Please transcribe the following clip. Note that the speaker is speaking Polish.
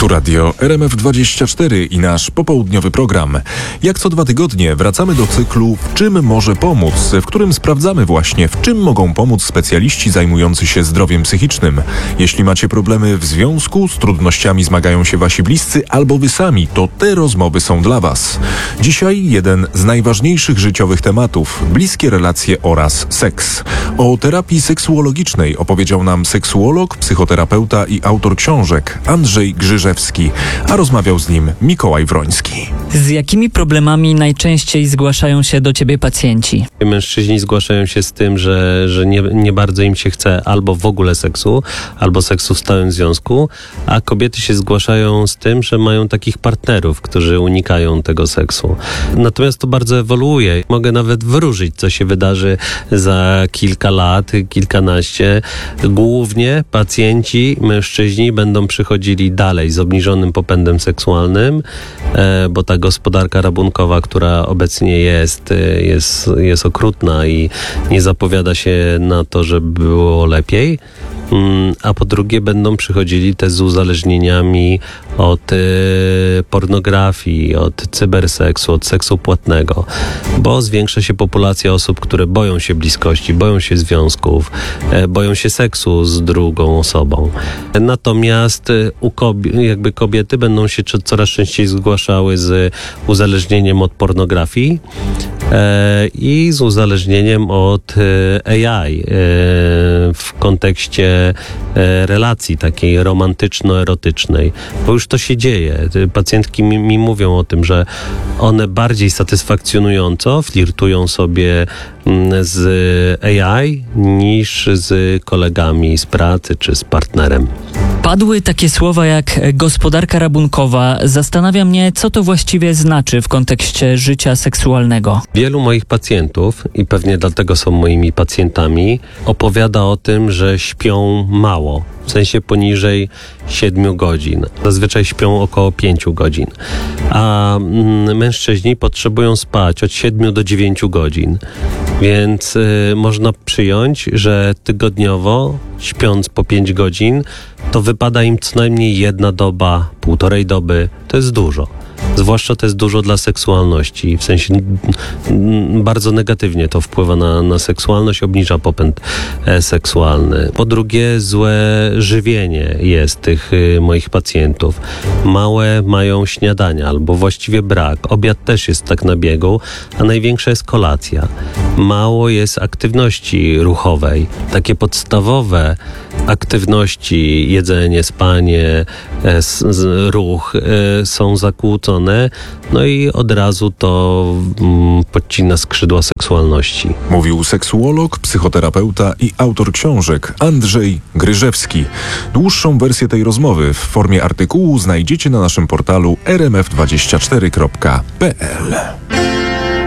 Tu radio RMF24 i nasz popołudniowy program. Jak co 2 tygodnie wracamy do cyklu W czym może pomóc, w którym sprawdzamy właśnie, w czym mogą pomóc specjaliści zajmujący się zdrowiem psychicznym. Jeśli macie problemy w związku, z trudnościami zmagają się wasi bliscy albo wy sami, to te rozmowy są dla was. Dzisiaj jeden z najważniejszych życiowych tematów – bliskie relacje oraz seks. O terapii seksuologicznej opowiedział nam seksuolog, psychoterapeuta i autor książek Andrzej Grzyżewski, a rozmawiał z nim Mikołaj Wroński. Z jakimi problemami najczęściej zgłaszają się do ciebie pacjenci? Mężczyźni zgłaszają się z tym, że nie bardzo im się chce albo w ogóle seksu, albo seksu w stałym związku, a kobiety się zgłaszają z tym, że mają takich partnerów, którzy unikają tego seksu. Natomiast to bardzo ewoluuje. Mogę nawet wróżyć, co się wydarzy za kilka lat, kilkanaście. Głównie pacjenci, mężczyźni będą przychodzili dalej z obniżonym popędem seksualnym, bo ta gospodarka rabunkowa, która obecnie jest okrutna i nie zapowiada się na to, żeby było lepiej. A po drugie będą przychodzili też z uzależnieniami od pornografii, od cyberseksu, od seksu płatnego, bo zwiększa się populacja osób, które boją się bliskości, boją się związków, boją się seksu z drugą osobą. Natomiast kobiety będą się coraz częściej zgłaszały z uzależnieniem od pornografii i z uzależnieniem od AI w kontekście relacji takiej romantyczno-erotycznej, bo już to się dzieje. Pacjentki mi mówią o tym, że one bardziej satysfakcjonująco flirtują sobie z AI niż z kolegami z pracy czy z partnerem. Padły takie słowa jak gospodarka rabunkowa. Zastanawia mnie, co to właściwie znaczy w kontekście życia seksualnego. Wielu moich pacjentów, i pewnie dlatego są moimi pacjentami, opowiada o tym, że śpią mało. W sensie poniżej 7 godzin. Zazwyczaj śpią około 5 godzin. A mężczyźni potrzebują spać od 7 do 9 godzin. Więc można przyjąć, że tygodniowo, śpiąc po 5 godzin, to wypada im co najmniej 1 doba, 1,5 doby. To jest dużo. Zwłaszcza to jest dużo dla seksualności. W sensie bardzo negatywnie to wpływa na seksualność, obniża popęd seksualny. Po drugie, złe żywienie jest tych moich pacjentów. Małe mają śniadania, albo właściwie brak. Obiad też jest tak na biegu, a największa jest kolacja. Mało jest aktywności ruchowej. Takie podstawowe aktywności, jedzenie, spanie, ruch są zakłócone. No i od razu to podcina skrzydła seksualności. Mówił seksuolog, psychoterapeuta i autor książek Andrzej Gryżewski. Dłuższą wersję tej rozmowy w formie artykułu znajdziecie na naszym portalu rmf24.pl.